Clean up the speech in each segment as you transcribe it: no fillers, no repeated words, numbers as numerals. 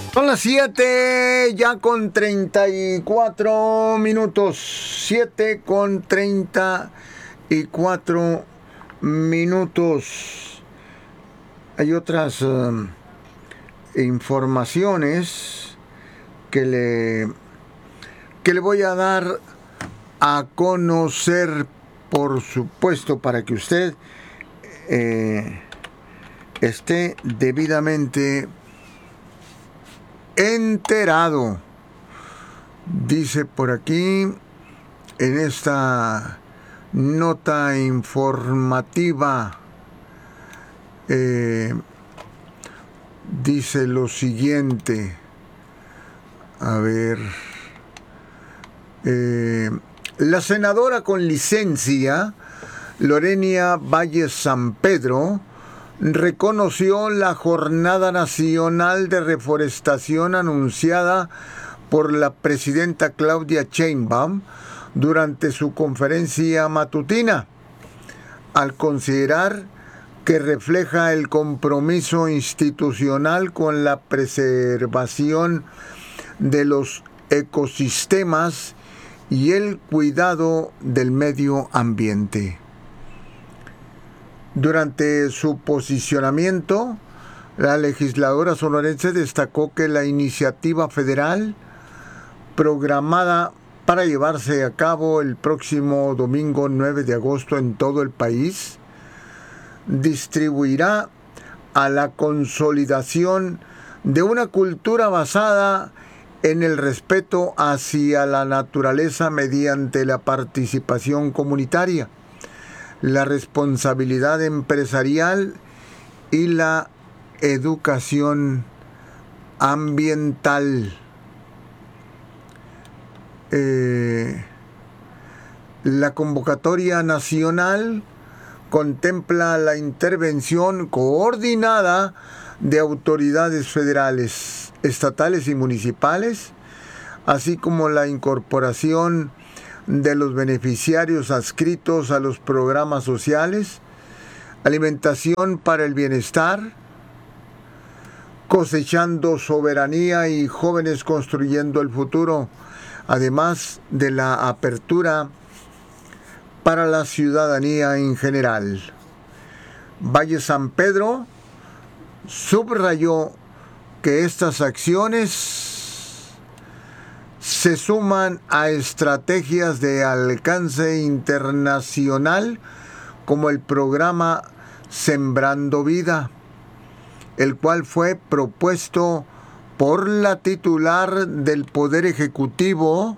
Son las 7 ya con 34 minutos. 7 con 34 minutos. Hay otras informaciones que le voy a dar a conocer, por supuesto, para que usted esté debidamente enterado. Dice por aquí, en esta nota informativa, dice lo siguiente. A ver, la senadora con licencia, Lorena Valles San Pedro, reconoció la Jornada Nacional de Reforestación anunciada por la presidenta Claudia Sheinbaum durante su conferencia matutina, al considerar que refleja el compromiso institucional con la preservación de los ecosistemas y el cuidado del medio ambiente. Durante su posicionamiento, la legisladora sonorense destacó que la iniciativa federal, programada para llevarse a cabo el próximo domingo 9 de agosto en todo el país, distribuirá a la consolidación de una cultura basada en el respeto hacia la naturaleza mediante la participación comunitaria, la responsabilidad empresarial y la educación ambiental. La convocatoria nacional contempla la intervención coordinada de autoridades federales, estatales y municipales, así como la incorporación de los beneficiarios adscritos a los programas sociales, alimentación para el bienestar, cosechando soberanía y jóvenes construyendo el futuro, además de la apertura para la ciudadanía en general. Valle San Pedro subrayó que estas acciones se suman a estrategias de alcance internacional como el programa Sembrando Vida, el cual fue propuesto por la titular del Poder Ejecutivo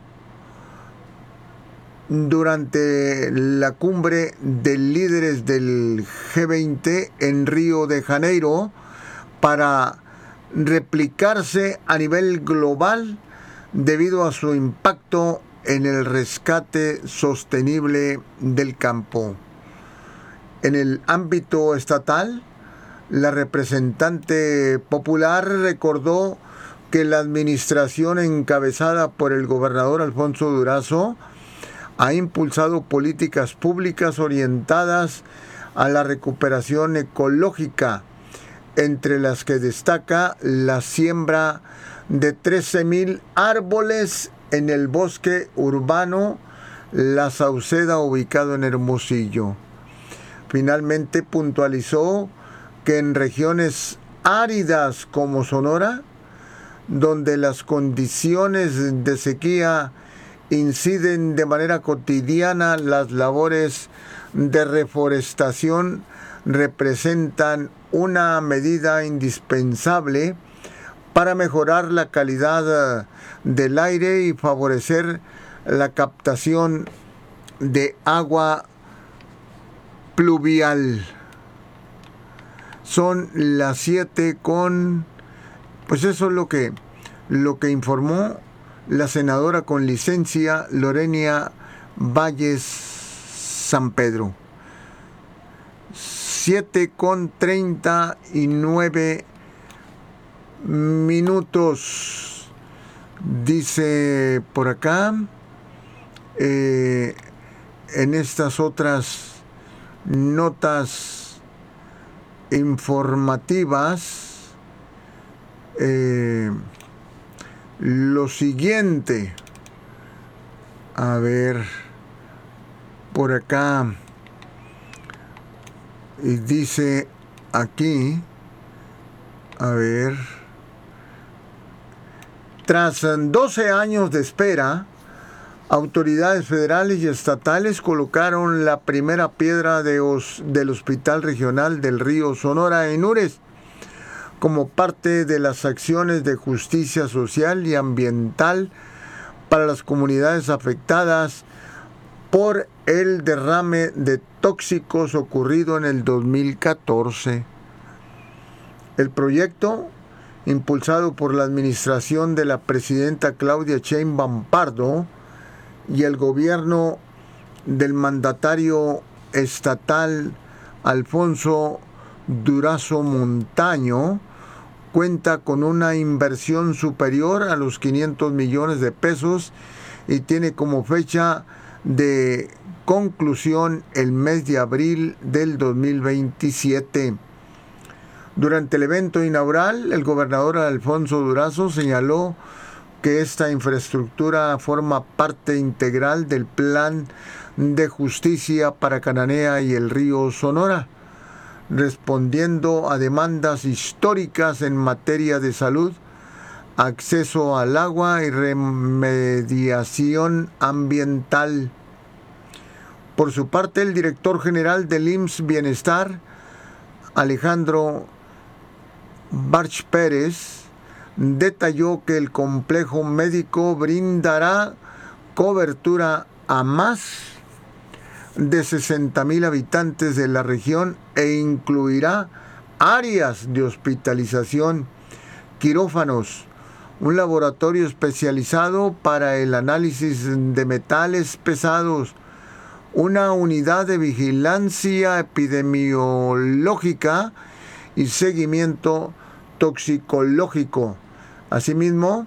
durante la cumbre de líderes del G20 en Río de Janeiro, para replicarse a nivel global debido a su impacto en el rescate sostenible del campo. En el ámbito estatal, la representante popular recordó que la administración encabezada por el gobernador Alfonso Durazo ha impulsado políticas públicas orientadas a la recuperación ecológica, entre las que destaca la siembra de 13,000 árboles en el bosque urbano La Sauceda, ubicado en Hermosillo. Finalmente puntualizó que en regiones áridas como Sonora, donde las condiciones de sequía inciden de manera cotidiana, las labores de reforestación representan una medida indispensable para mejorar la calidad del aire y favorecer la captación de agua pluvial. Son las 7 con... Pues eso es lo que informó la senadora con licencia Lorena Valles San Pedro. 7 con 39 minutos. Dice por acá, en estas otras notas informativas, lo siguiente. A ver, por acá. Y dice aquí, a ver, tras 12 años de espera, autoridades federales y estatales colocaron la primera piedra del Hospital Regional del Río Sonora en Nures, como parte de las acciones de justicia social y ambiental para las comunidades afectadas por el derrame de tóxicos ocurrido en el 2014. El proyecto, impulsado por la administración de la presidenta Claudia Sheinbaum Pardo y el gobierno del mandatario estatal Alfonso Durazo Montaño, cuenta con una inversión superior a los 500 millones de pesos y tiene como fecha de conclusión el mes de abril del 2027. Durante el evento inaugural, el gobernador Alfonso Durazo señaló que esta infraestructura forma parte integral del plan de justicia para Cananea y el río Sonora, respondiendo a demandas históricas en materia de salud, acceso al agua y remediación ambiental. Por su parte, el director general del IMSS Bienestar, Alejandro Barch Pérez, detalló que el complejo médico brindará cobertura a más de 60,000 habitantes de la región e incluirá áreas de hospitalización, quirófanos, un laboratorio especializado para el análisis de metales pesados, una unidad de vigilancia epidemiológica y seguimiento toxicológico. Asimismo,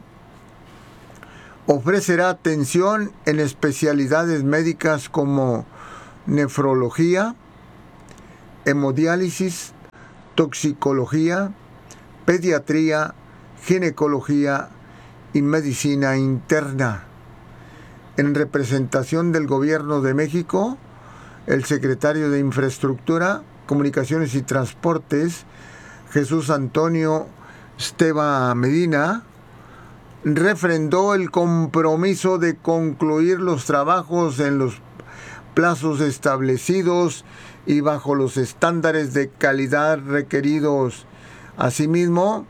ofrecerá atención en especialidades médicas como nefrología, hemodiálisis, toxicología, pediatría, ginecología y medicina interna. En representación del Gobierno de México, el secretario de Infraestructura, Comunicaciones y Transportes, Jesús Antonio Esteva Medina, refrendó el compromiso de concluir los trabajos en los plazos establecidos y bajo los estándares de calidad requeridos. Asimismo,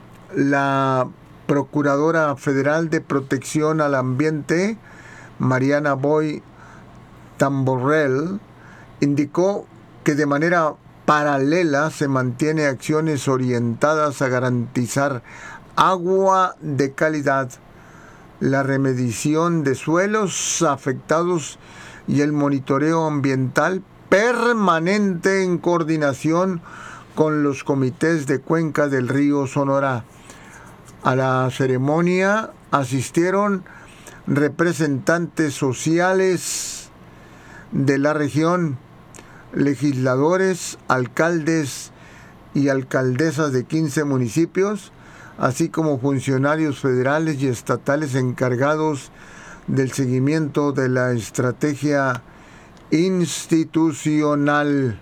la Procuradora Federal de Protección al Ambiente, Mariana Boy Tamborrell, indicó que de manera paralela se mantiene acciones orientadas a garantizar agua de calidad, la remediación de suelos afectados y el monitoreo ambiental permanente en coordinación con los comités de cuenca del río Sonora. A la ceremonia asistieron representantes sociales de la región, legisladores, alcaldes y alcaldesas de 15 municipios, así como funcionarios federales y estatales encargados del seguimiento de la estrategia institucional.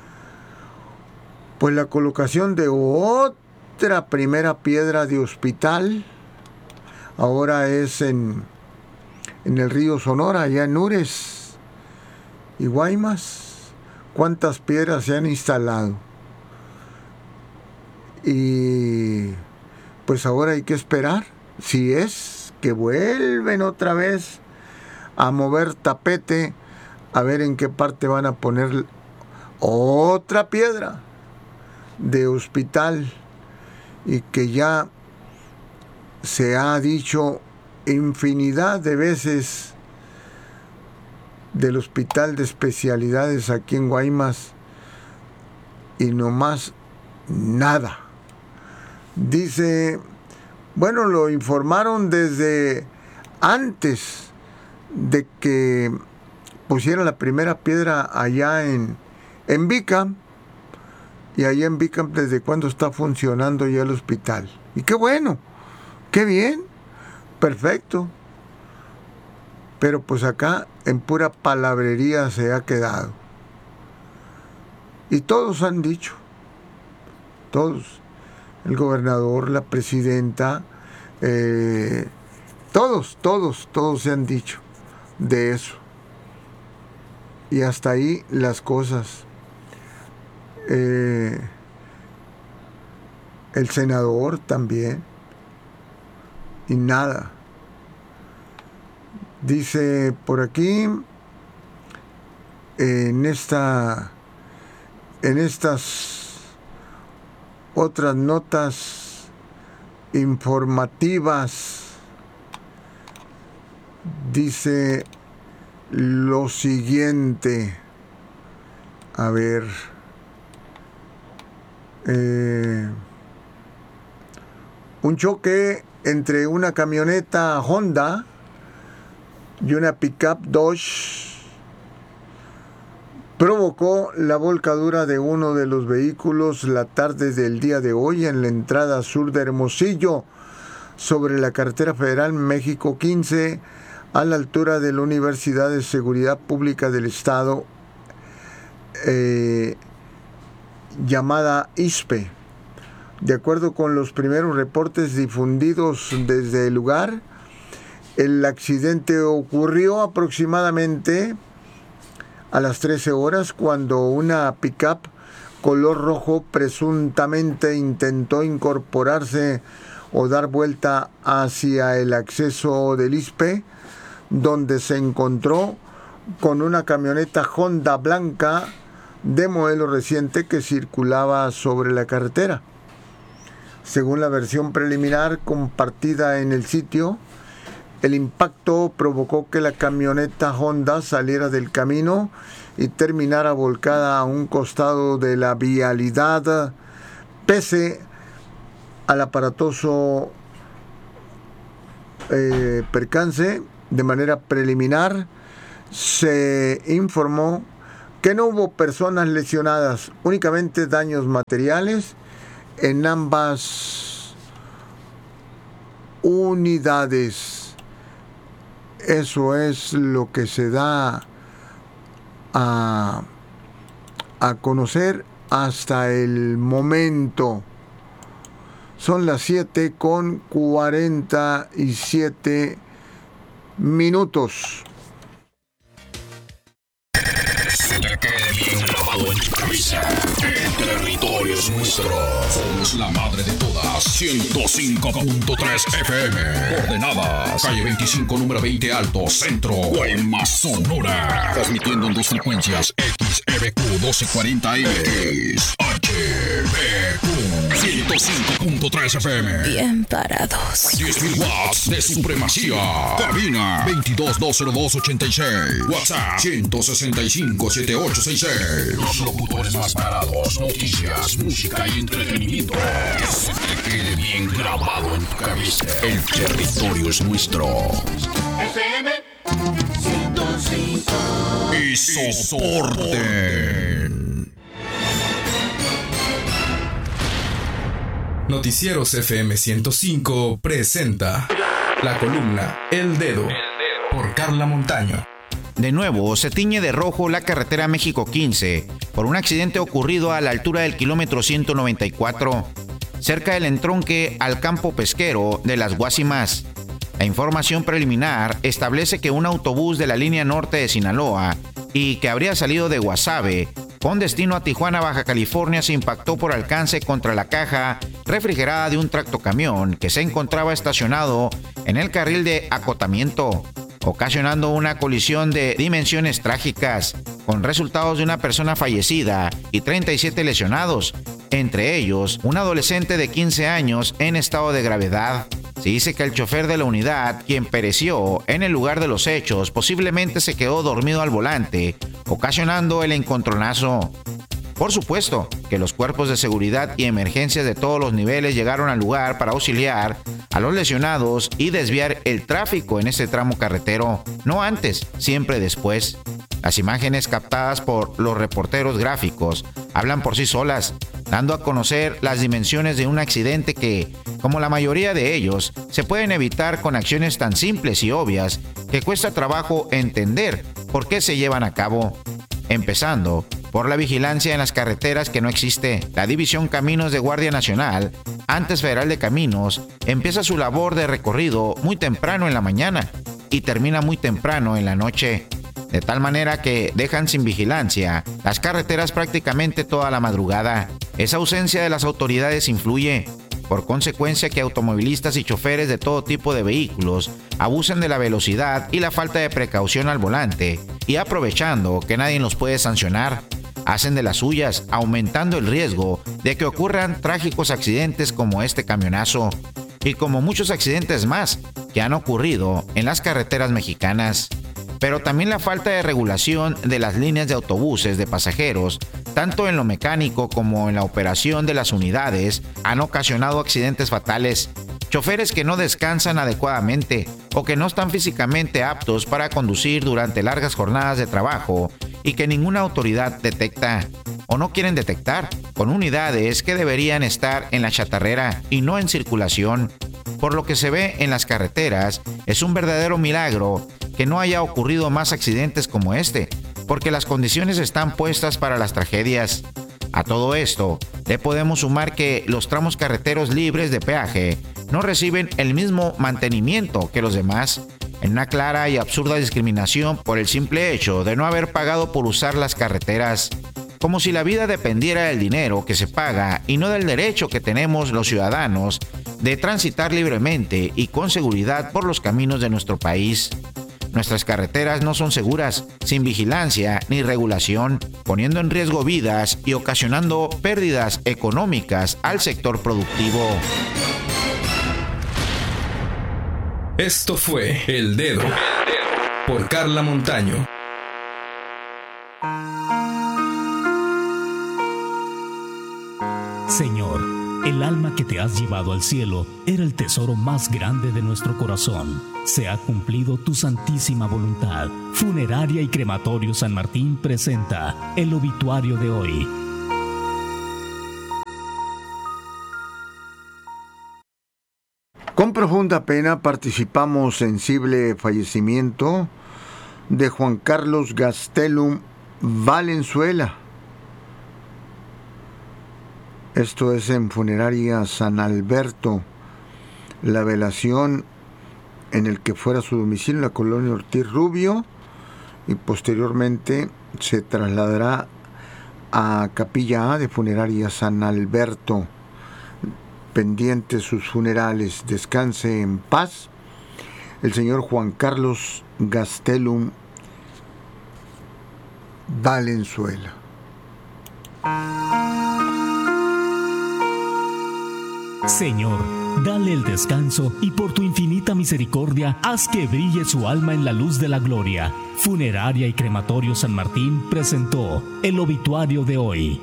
Pues la colocación de otra primera piedra de hospital ahora es en el río Sonora, allá en Nures y Guaymas. ¿Cuántas piedras se han instalado? Y pues ahora hay que esperar, si es que vuelven otra vez a mover tapete, a ver en qué parte van a poner otra piedra de hospital, y que ya se ha dicho infinidad de veces del hospital de especialidades aquí en Guaymas, y nomás nada. Dice, bueno, lo informaron desde antes de que pusieran la primera piedra allá en Bicam, y allá en Bicam desde cuándo está funcionando ya el hospital. Y qué bueno, qué bien, perfecto. Pero pues acá en pura palabrería se ha quedado. Y todos han dicho, todos, el gobernador, la presidenta, todos se han dicho de eso. Y hasta ahí las cosas. El senador también. Y nada. Dice por aquí, en estas otras notas informativas, dice lo siguiente. A ver. Un choque entre una camioneta Honda y una pickup Dodge provocó la volcadura de uno de los vehículos la tarde del día de hoy en la entrada sur de Hermosillo, sobre la carretera federal México 15, a la altura de la Universidad de Seguridad Pública del Estado, llamada ISPE. De acuerdo con los primeros reportes difundidos desde el lugar, el accidente ocurrió aproximadamente a las 13 horas cuando una pickup color rojo presuntamente intentó incorporarse o dar vuelta hacia el acceso del ISPE, donde se encontró con una camioneta Honda blanca de modelo reciente que circulaba sobre la carretera. Según la versión preliminar compartida en el sitio, el impacto provocó que la camioneta Honda saliera del camino y terminara volcada a un costado de la vialidad. Pese al aparatoso percance, de manera preliminar, se informó que no hubo personas lesionadas, únicamente daños materiales en ambas unidades. Eso es lo que se da a conocer hasta el momento. Son las 7:47 minutos. Que quede bien grabado en tu cabeza. El territorio es nuestro. Somos la madre de todas. 105.3 FM. Coordenadas. Calle 25, número 20 Alto, Centro. Guaymas, Sonora. Transmitiendo en dos frecuencias. XEBQ 1240M. XHBQ 105.3 FM. Bien parados. 10.000 watts de supremacía. Cabina 22-202-86. WhatsApp 165-7866. Los locutores más parados. Noticias, música y entretenimiento. Que se te quede bien grabado en tu cabeza. El territorio es nuestro. FM 105. Y soporten. Noticieros FM 105 presenta la columna El Dedo por Carla Montaño. De nuevo, se tiñe de rojo la carretera México 15 por un accidente ocurrido a la altura del kilómetro 194, cerca del entronque al campo pesquero de Las Guasimas. La información preliminar establece que un autobús de la línea norte de Sinaloa y que habría salido de Guasave con destino a Tijuana, Baja California, se impactó por alcance contra la caja refrigerada de un tractocamión que se encontraba estacionado en el carril de acotamiento, ocasionando una colisión de dimensiones trágicas, con resultados de una persona fallecida y 37 lesionados, entre ellos un adolescente de 15 años en estado de gravedad. Se dice que el chofer de la unidad, quien pereció en el lugar de los hechos, posiblemente se quedó dormido al volante, ocasionando el encontronazo. Por supuesto que los cuerpos de seguridad y emergencias de todos los niveles llegaron al lugar para auxiliar a los lesionados y desviar el tráfico en este tramo carretero, no antes, siempre después. Las imágenes captadas por los reporteros gráficos hablan por sí solas, dando a conocer las dimensiones de un accidente que, como la mayoría de ellos, se pueden evitar con acciones tan simples y obvias que cuesta trabajo entender por qué se llevan a cabo. Empezando por la vigilancia en las carreteras que no existe. La División Caminos de Guardia Nacional, antes Federal de Caminos, empieza su labor de recorrido muy temprano en la mañana y termina muy temprano en la noche, de tal manera que dejan sin vigilancia las carreteras prácticamente toda la madrugada. Esa ausencia de las autoridades influye, por consecuencia, que automovilistas y choferes de todo tipo de vehículos abusen de la velocidad y la falta de precaución al volante, y aprovechando que nadie los puede sancionar, hacen de las suyas, aumentando el riesgo de que ocurran trágicos accidentes como este camionazo, y como muchos accidentes más que han ocurrido en las carreteras mexicanas. Pero también la falta de regulación de las líneas de autobuses de pasajeros, tanto en lo mecánico como en la operación de las unidades, han ocasionado accidentes fatales. Choferes que no descansan adecuadamente o que no están físicamente aptos para conducir durante largas jornadas de trabajo y que ninguna autoridad detecta o no quieren detectar, con unidades que deberían estar en la chatarrera y no en circulación. Por lo que se ve en las carreteras, es un verdadero milagro que no haya ocurrido más accidentes como este, porque las condiciones están puestas para las tragedias. A todo esto, le podemos sumar que los tramos carreteros libres de peaje no reciben el mismo mantenimiento que los demás, en una clara y absurda discriminación por el simple hecho de no haber pagado por usar las carreteras, como si la vida dependiera del dinero que se paga y no del derecho que tenemos los ciudadanos de transitar libremente y con seguridad por los caminos de nuestro país. Nuestras carreteras no son seguras, sin vigilancia ni regulación, poniendo en riesgo vidas y ocasionando pérdidas económicas al sector productivo. Esto fue El Dedo por Carla Montaño. Señor, el alma que te has llevado al cielo era el tesoro más grande de nuestro corazón. Se ha cumplido tu santísima voluntad. Funeraria y Crematorio San Martín presenta el obituario de hoy. Con profunda pena participamos sensible fallecimiento de Juan Carlos Gastelum Valenzuela. Esto es en Funeraria San Alberto. La velación en el que fuera su domicilio en la colonia Ortiz Rubio, y posteriormente se trasladará a Capilla A de Funeraria San Alberto. Pendientes sus funerales. Descanse en paz el señor Juan Carlos Gastelum Valenzuela. Señor, dale el descanso y por tu infinita misericordia, haz que brille su alma en la luz de la gloria. Funeraria y Crematorio San Martín presentó el obituario de hoy.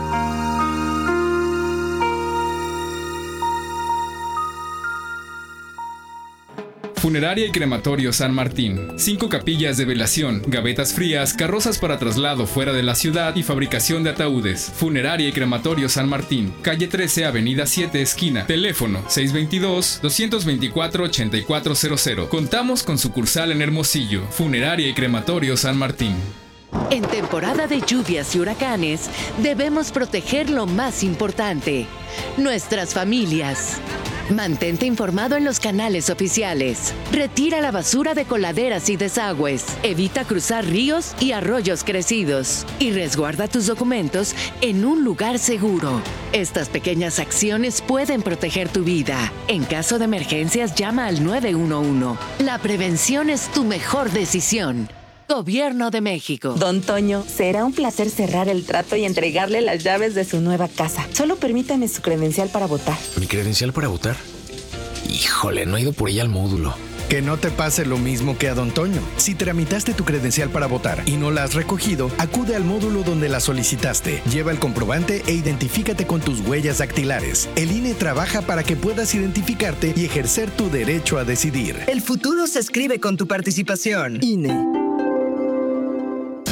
Funeraria y Crematorio San Martín. 5 capillas de velación, gavetas frías, carrozas para traslado fuera de la ciudad y fabricación de ataúdes. Funeraria y Crematorio San Martín. Calle 13, Avenida 7, esquina. Teléfono 622-224-8400. Contamos con sucursal en Hermosillo. Funeraria y Crematorio San Martín. En temporada de lluvias y huracanes, debemos proteger lo más importante: nuestras familias. Mantente informado en los canales oficiales. Retira la basura de coladeras y desagües. Evita cruzar ríos y arroyos crecidos. Y resguarda tus documentos en un lugar seguro. Estas pequeñas acciones pueden proteger tu vida. En caso de emergencias, llama al 911. La prevención es tu mejor decisión. Gobierno de México. Don Toño, será un placer cerrar el trato y entregarle las llaves de su nueva casa. Solo permítame su credencial para votar. ¿Mi credencial para votar? Híjole, no he ido por ella al módulo. Que no te pase lo mismo que a Don Toño. Si tramitaste tu credencial para votar y no la has recogido, acude al módulo donde la solicitaste. Lleva el comprobante e identifícate con tus huellas dactilares. El INE trabaja para que puedas identificarte y ejercer tu derecho a decidir. El futuro se escribe con tu participación. INE.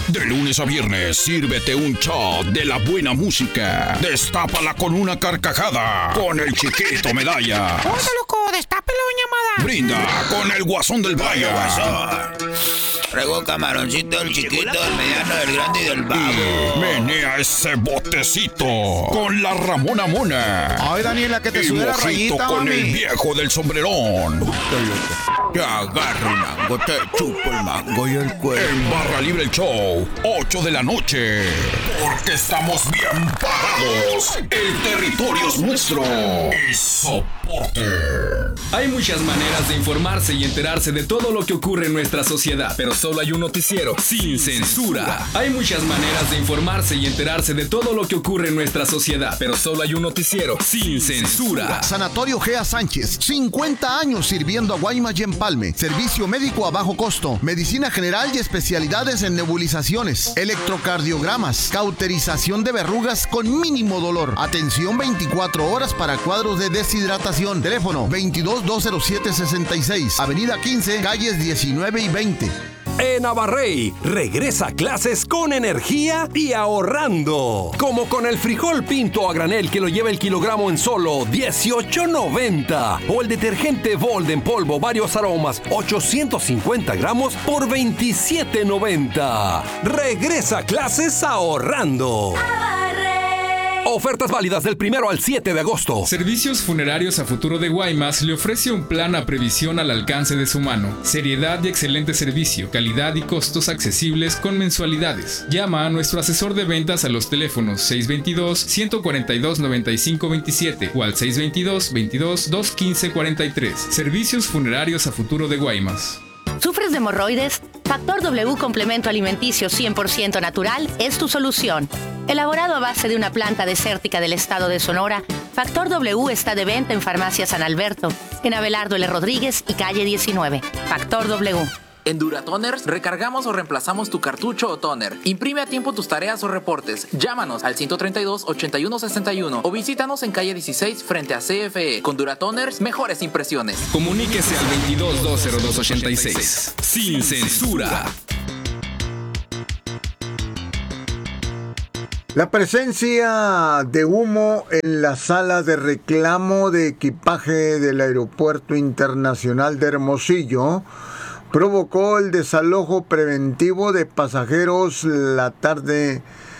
De lunes a viernes, sírvete un shot de la buena música. Destápala con una carcajada con el Chiquito Medalla. ¡Oye, loco! ¡Destápelo, llamada! Brinda con el Guasón del Valle. Traigo camaroncito, el chiquito, el mediano, el grande y del vago. Menea ese botecito con la Ramona Mona. Ay, Daniela, que te sube la rayita, con mami. el viejo del sombrerón. Te agarro el mango, te chupo el mango y el cuero. En Barra Libre el Show, 8 de la noche. Porque estamos bien parados. El territorio es nuestro. Y soporte. Hay muchas maneras de informarse y enterarse de todo lo que ocurre en nuestra sociedad, pero solo hay un noticiero sin censura. Hay muchas maneras de informarse y enterarse de todo lo que ocurre en nuestra sociedad, pero solo hay un noticiero sin censura. Sanatorio Gea Sánchez, 50 años sirviendo a Guaymas y Empalme. Servicio médico a bajo costo, medicina general y especialidades en nebulizaciones, electrocardiogramas, cauterización de verrugas con mínimo dolor. Atención 24 horas para cuadros de deshidratación. Teléfono 22-207-66, Avenida 15, calles 19 y 20. En Abarrey, regresa a clases con energía y ahorrando. Como con el frijol pinto a granel que lo lleva el kilogramo en solo $18.90. O el detergente Bold en polvo varios aromas, 850 gramos por $27.90. Regresa a clases ahorrando. Ofertas válidas del 1 al 7 de agosto. Servicios Funerarios a Futuro de Guaymas le ofrece un plan a previsión al alcance de su mano. Seriedad y excelente servicio, calidad y costos accesibles con mensualidades. Llama a nuestro asesor de ventas a los teléfonos 622-142-9527 o al 622-22-215-43. Servicios Funerarios a Futuro de Guaymas. ¿Sufres de hemorroides? Factor W Complemento Alimenticio 100% natural es tu solución. Elaborado a base de una planta desértica del estado de Sonora, Factor W está de venta en Farmacia San Alberto, en Abelardo L. Rodríguez y calle 19. Factor W. En Duratoners recargamos o reemplazamos tu cartucho o toner. Imprime a tiempo tus tareas o reportes. Llámanos al 132-8161 o visítanos en calle 16 frente a CFE. Con Duratoners, mejores impresiones. Comuníquese al 22-202-86. Sin censura. La presencia de humo en la sala de reclamo de equipaje del Aeropuerto Internacional de Hermosillo provocó el desalojo preventivo de pasajeros la tarde,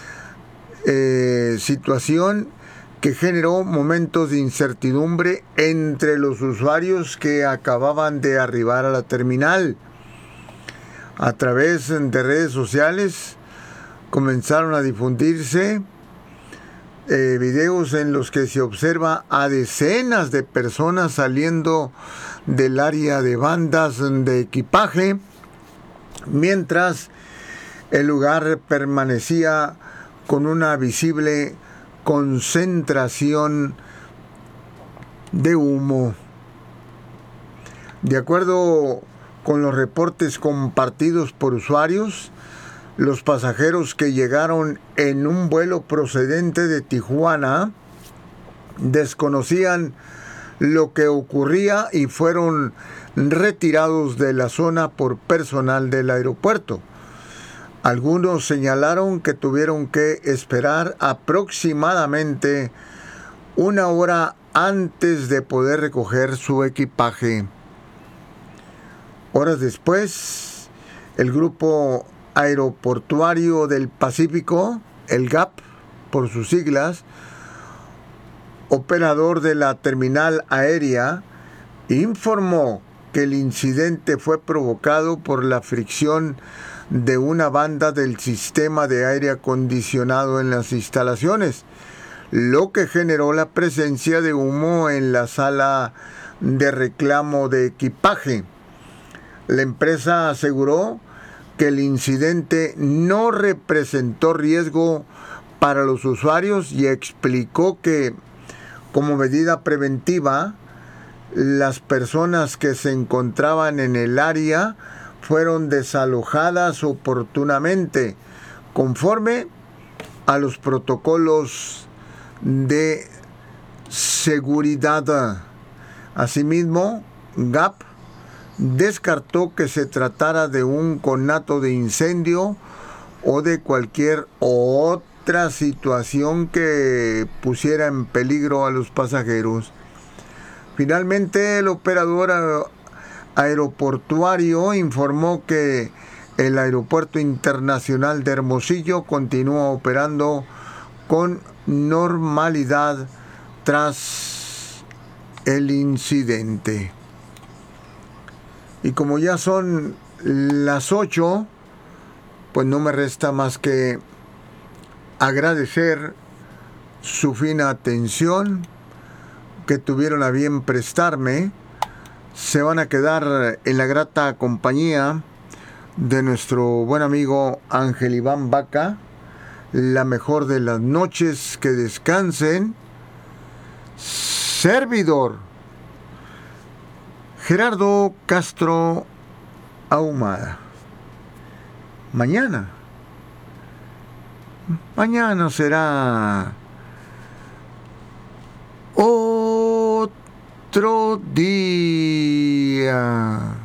situación que generó momentos de incertidumbre entre los usuarios que acababan de arribar a la terminal. A través de redes sociales comenzaron a difundirse videos en los que se observa a decenas de personas saliendo del área de bandas de equipaje, mientras el lugar permanecía con una visible concentración de humo. De acuerdo con los reportes compartidos por usuarios, los pasajeros que llegaron en un vuelo procedente de Tijuana desconocían lo que ocurría y fueron retirados de la zona por personal del aeropuerto. Algunos señalaron que tuvieron que esperar aproximadamente una hora antes de poder recoger su equipaje. Horas después, el Grupo Aeroportuario del Pacífico, el GAP por sus siglas, operador de la terminal aérea, informó que el incidente fue provocado por la fricción de una banda del sistema de aire acondicionado en las instalaciones, lo que generó la presencia de humo en la sala de reclamo de equipaje. La empresa aseguró que el incidente no representó riesgo para los usuarios y explicó que, como medida preventiva, las personas que se encontraban en el área fueron desalojadas oportunamente, conforme a los protocolos de seguridad. Asimismo, GAP descartó que se tratara de un conato de incendio o de cualquier otra situación que pusiera en peligro a los pasajeros. Finalmente, el operador aeroportuario informó que el Aeropuerto Internacional de Hermosillo continúa operando con normalidad tras el incidente. Y como ya son las 8, pues no me resta más que agradecer su fina atención que tuvieron a bien prestarme. Se van a quedar en la grata compañía de nuestro buen amigo Ángel Iván Vaca. La mejor de las noches, que descansen. Servidor Gerardo Castro Ahumada. Mañana será otro día.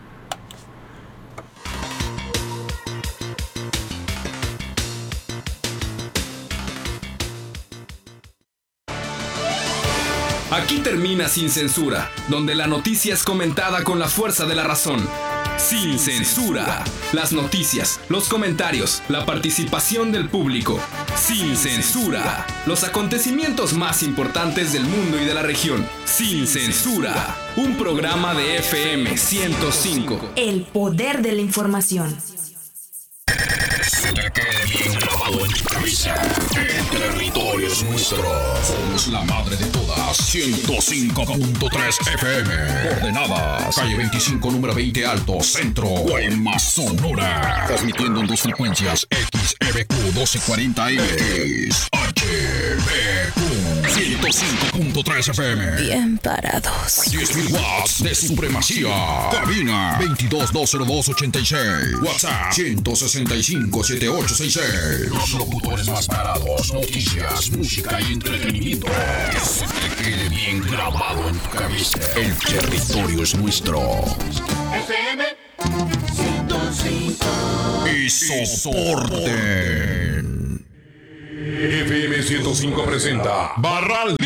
Aquí termina Sin Censura, donde la noticia es comentada con la fuerza de la razón. Sin Censura. Las noticias, los comentarios, la participación del público. Sin Censura. Los acontecimientos más importantes del mundo y de la región. Sin Censura. Un programa de FM 105. El poder de la información. Se te quede bien grabado en tu cabeza. El territorio es nuestro. Somos la madre de todas. 105.3 FM. Coordenadas: calle 25, número 20 Alto, Centro, Guaymas, Sonora. Transmitiendo en dos frecuencias: XEBQ 1240X, HBQ 105.3 FM. Bien parados. 10.000 watts de supremacía. Cabina 22-202-86. WhatsApp 165-7866. Los locutores más parados. Noticias, música y entretenimiento. Que se te quede bien grabado en tu cabeza. El territorio es nuestro. FM 105. Y soporten. FM 105 presenta Barral